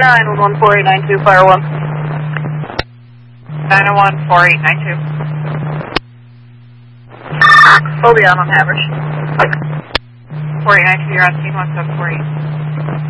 911-4892, Fire 1. 901-4892. Phobia on average. 4892, you're on scene 1748.